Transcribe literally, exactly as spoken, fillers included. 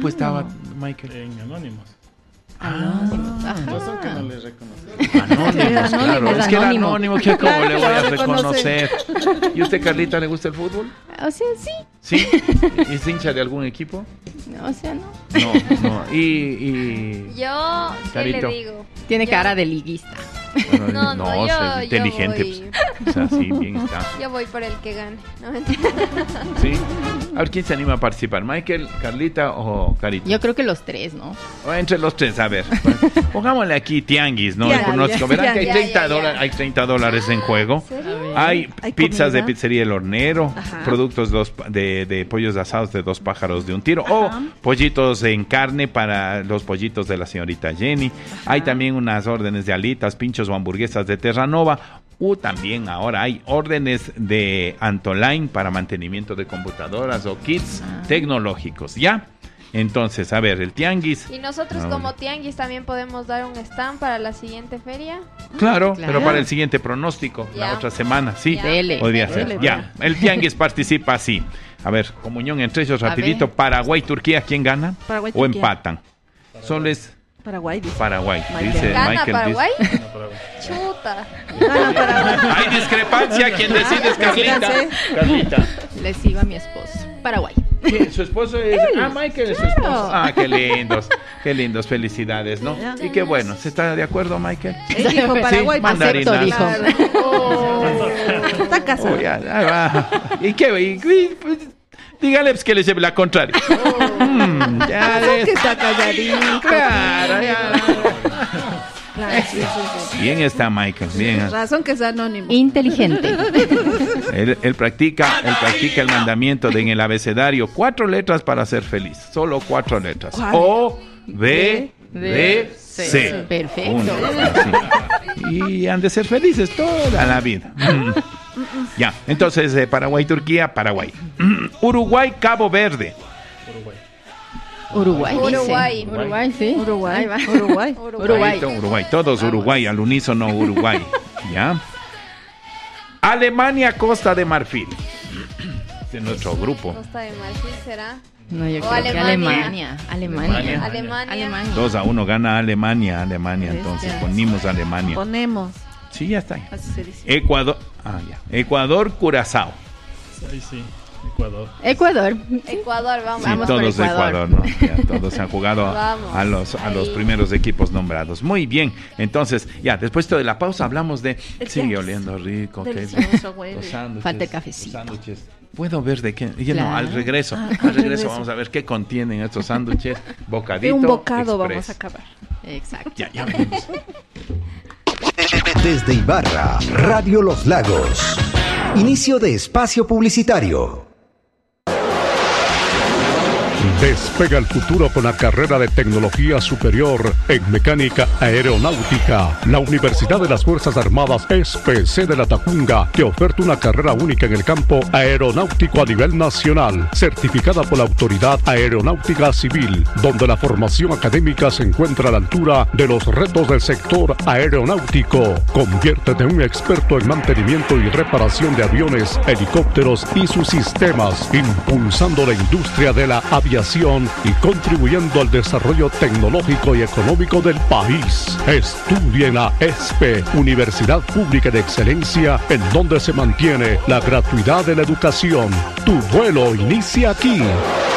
equipo estaba, Michael? En Anónimos. Anónimos. Ah, Ajá. razón que no les reconocí. Anónimos, claro. Anónimo, Es que era anónimo. anónimo, que cómo Claro le que voy lo a va a reconocer. ¿Y usted, Carlita, le gusta el fútbol? O sea, sí. ¿Sí? ¿Es hincha de algún equipo? No, o sea, no. No, no. Y... y... Yo, ¿qué Carito. le digo? Tiene Yo- cara de liguista. Bueno, No, no, yo- es yo inteligente. voy- Pues. O sea, sí, bien está. Yo voy por el que gane. No, mentira. ¿Sí? A ver, ¿quién se anima a participar? ¿Michael, Carlita o Carita? Yo creo que los tres, ¿no? O entre los tres, a ver. Pongámosle aquí tianguis, ¿no? Ya, El pronóstico. ya, Verán ya, que hay ya, treinta, ya, ya. dólares, hay treinta dólares en juego. ¿Serio? Hay, Hay pizzas de comida. pizzería El Hornero, Ajá. productos dos, de, de pollos asados de dos pájaros de un tiro, o Ajá. pollitos en carne para los pollitos de la señorita Jenny. Hay también unas órdenes de alitas, pinchos o hamburguesas de Terranova. O también ahora hay órdenes de Antoline para mantenimiento de computadoras o kits Ah. tecnológicos, ¿ya? Entonces, a ver, el tianguis. Y nosotros Ah, como bueno. Tianguis también podemos dar un stand para la siguiente feria. Claro, Claro. pero para el siguiente pronóstico, la Ya. otra semana, sí. Ya. Dele. Podría Dele, ser. dele. Ya, el tianguis participa así. A ver, comunión entre ellos A rapidito. ver. Paraguay, Turquía, ¿quién gana? Paraguay, ¿O Turquía. empatan? Solo es Paraguay, dice. Paraguay, Michael. dice ¿Gana Michael. Paraguay? dice- No, Paraguay. Chuta. Gana Paraguay. Hay discrepancia, quien decide es Carlita. Decídanse. Carlita. Les iba a mi esposo. Paraguay. ¿Quién? ¿Su esposo es? Ah, Michael es su claro. esposo. Ah, qué lindos, qué lindos, felicidades, ¿no? Ya. Y qué bueno, ¿se está de acuerdo, Michael? Él dijo Paraguay. Sí, mandarina. Acepto, dijo. Claro. Oh, está casado. Oh, ya, ahí va. ¿Y qué? Y, y, pues, dígale pues, que le lleve la contraria. Mm, ya Razón ves. que está calladito. Claro, ya. Claro, sí, sí, sí. Bien está Michael, bien. Razón que es anónimo. Inteligente. Él, él practica, él practica el mandamiento de en el abecedario cuatro letras para ser feliz, solo cuatro letras. ¿Cuál? O, B, D, C. C. Perfecto. Uno, así. Y han de ser felices toda la vida. Mm. Ya, entonces eh, Paraguay, Turquía, Paraguay. Mm. Uruguay, Cabo Verde. Uruguay. Uruguay. dice. Uruguay. Uruguay, sí. Uruguay. Ahí va. Uruguay. Uruguay. Uruguay, Uruguay, todos Uruguay, al unísono Uruguay. Ya. Alemania, Costa de Marfil. De nuestro grupo. Costa de Marfil será. No, yo O creo que Alemania. Alemania. Alemania. Alemania. Alemania. dos a uno gana Alemania, Alemania, entonces Bestia. ponimos Alemania. Ponemos. Sí, ya está. Así se dice. Ecuador, ah, ya. Ecuador, Curazao. Ahí sí, Ecuador. Ecuador. Ecuador, vamos. Sí, Vamos por todos de Ecuador. Ecuador, ¿no? Ya, todos han jugado a, Vamos. a los, a los Ahí. primeros equipos nombrados. Muy bien, entonces, ya, después de la pausa hablamos de... El Sigue tianguis. oliendo rico. qué Delicioso, güey. Los sándwiches. Falta el cafecito. los sándwiches. ¿Puedo ver de qué? Ya, No, Claro. al regreso. Ah, al al regreso regreso. vamos a ver qué contienen estos sándwiches. Bocadito. De un bocado express. vamos a acabar. Exacto. Ya, ya venimos. Desde Ibarra, Radio Los Lagos. Inicio de espacio publicitario. Despega el futuro con la carrera de tecnología superior en mecánica aeronáutica. La Universidad de las Fuerzas Armadas E S P C de La Tacunga te oferta una carrera única en el campo aeronáutico a nivel nacional, certificada por la Autoridad Aeronáutica Civil, donde la formación académica se encuentra a la altura de los retos del sector aeronáutico. Conviértete en un experto en mantenimiento y reparación de aviones, helicópteros y sus sistemas, impulsando la industria de la aviación y contribuyendo al desarrollo tecnológico y económico del país. Estudia en la E S P, Universidad Pública de Excelencia, en donde se mantiene la gratuidad de la educación. Tu vuelo inicia aquí.